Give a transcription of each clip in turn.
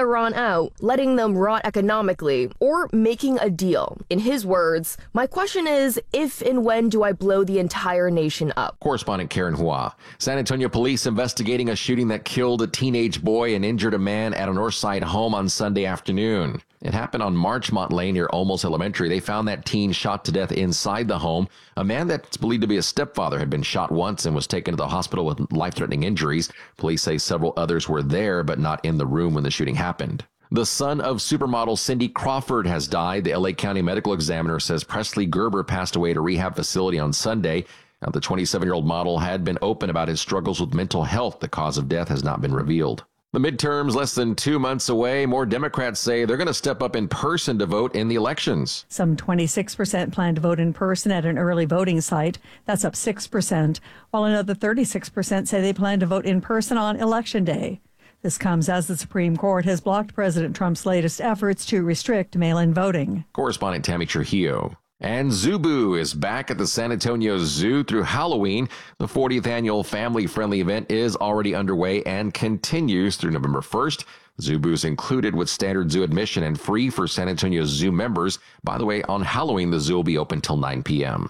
Iran out, letting them rot economically, or making a deal. In his words, my question is, if and when do I blow the entire nation up? Correspondent Karen Hua. San Antonio police investigating a shooting that killed a teenage boy and injured a man at a Northside home on Sunday afternoon. It happened on Marchmont Lane near Olmos Elementary. They found that teen shot to death inside the home. A man that's believed to be a stepfather had been shot once and was taken to the hospital with life-threatening injuries. Police say several others were there, but not in the room when the shooting happened. The son of supermodel Cindy Crawford has died. The LA County Medical Examiner says Presley Gerber passed away at a rehab facility on Sunday. Now, the 27-year-old model had been open about his struggles with mental health. The cause of death has not been revealed. The midterms less than 2 months away. More Democrats say they're going to step up in person to vote in the elections. Some 26% plan to vote in person at an early voting site. That's up 6%, while another 36% say they plan to vote in person on Election Day. This comes as the Supreme Court has blocked President Trump's latest efforts to restrict mail-in voting. Correspondent Tammy Trujillo. And Zubu is back at the San Antonio Zoo through Halloween. The 40th annual family-friendly event is already underway and continues through November 1st. Zubu is included with standard zoo admission and free for San Antonio Zoo members. By the way, on Halloween, the zoo will be open till 9 p.m.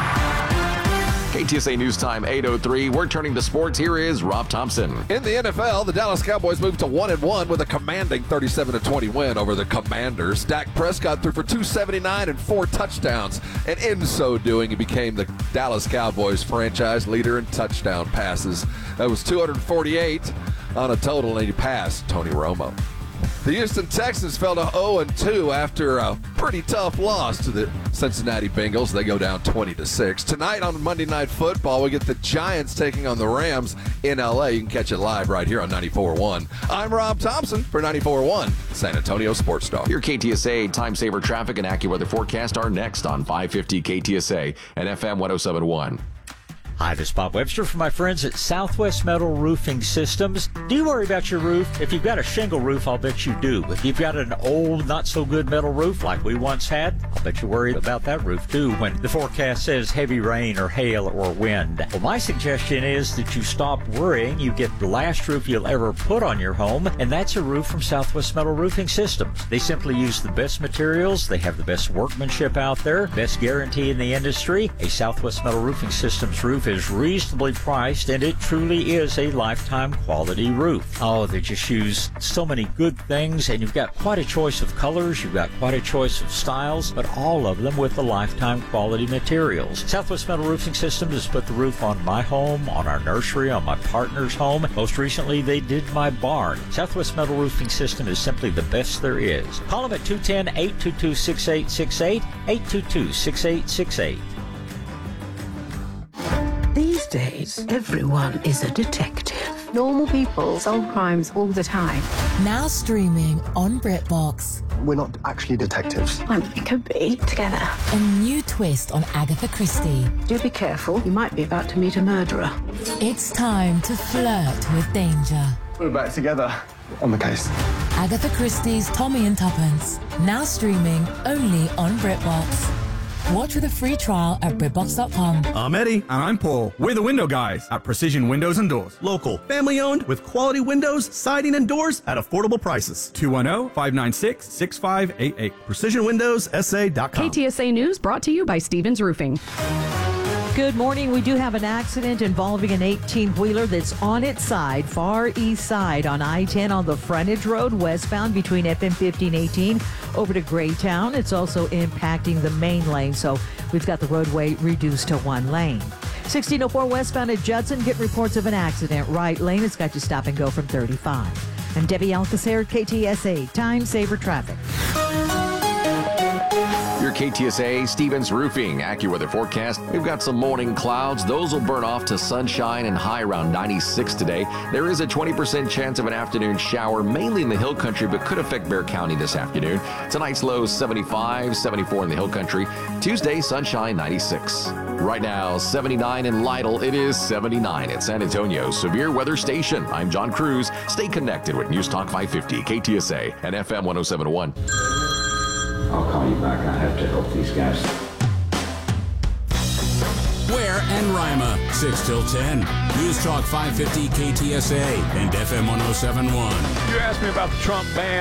KTSA News Time 8:03. We're turning to sports. Here is Rob Thompson. In the NFL, the Dallas Cowboys moved to 1-1 with a commanding 37-20 win over the Commanders. Dak Prescott threw for 279 and 4 touchdowns, and in so doing, he became the Dallas Cowboys franchise leader in touchdown passes. That was 248 on a total, and he passed Tony Romo. The Houston Texans fell to 0-2 after a pretty tough loss to the Cincinnati Bengals. They go down 20-6. Tonight on Monday Night Football, we get the Giants taking on the Rams in L.A. You can catch it live right here on 94.1. I'm Rob Thompson for 94.1 San Antonio Sports Star. Your KTSA Time Saver traffic and AccuWeather forecast are next on 550 KTSA and FM 107.1. Hi, this is Bob Webster from my friends at Southwest Metal Roofing Systems. Do you worry about your roof? If you've got a shingle roof, I'll bet you do. If you've got an old, not-so-good metal roof like we once had, I'll bet you worry about that roof, too, when the forecast says heavy rain or hail or wind. Well, my suggestion is that you stop worrying. You get the last roof you'll ever put on your home, and that's a roof from Southwest Metal Roofing Systems. They simply use the best materials. They have the best workmanship out there, best guarantee in the industry. A Southwest Metal Roofing Systems roof is reasonably priced, and it truly is a lifetime quality roof. Oh, they just use so many good things, and you've got quite a choice of colors, you've got quite a choice of styles, but all of them with the lifetime quality materials. Southwest Metal Roofing Systems has put the roof on my home, on our nursery, on my partner's home. Most recently, they did my barn. Southwest Metal Roofing System is simply the best there is. Call them at 210-822-6868, 822-6868. These days, everyone is a detective. Normal people solve crimes all the time. Now streaming on BritBox. We're not actually detectives. We could be together. A new twist on Agatha Christie. Do be careful. You might be about to meet a murderer. It's time to flirt with danger. We're back together on the case. Agatha Christie's Tommy and Tuppence. Now streaming only on BritBox. Watch with a free trial at BritBox.com. I'm Eddie. And I'm Paul. We're the window guys at Precision Windows and Doors. Local, family-owned, with quality windows, siding, and doors at affordable prices. 210-596-6588. PrecisionWindowsSA.com. KTSA News brought to you by Stevens Roofing. Good morning. We do have an accident involving an 18-wheeler that's on its side, far east side on I-10 on the frontage road westbound between FM 1518 over to Graytown. It's also impacting the main lane, so we've got the roadway reduced to one lane. 1604 westbound at Judson, get reports of an accident. Right lane, it's got you stop and go from 35. I'm Debbie Alcacer, KTSA Time Saver Traffic. Your KTSA Stevens Roofing AccuWeather forecast. We've got some morning clouds. Those will burn off to sunshine and high around 96 today. There is a 20% chance of an afternoon shower, mainly in the hill country, but could affect Bexar County this afternoon. Tonight's low 75, 74 in the hill country. Tuesday, sunshine 96. Right now, 79 in Lytle. It is 79 at San Antonio Severe Weather Station. I'm John Cruz. Stay connected with News Talk 550, KTSA, and FM 107.1. I'll call you back. I have to help these guys. Ware and Rima, 6 till 10. News Talk 550 KTSA and FM 107.1. You asked me about the Trump ban.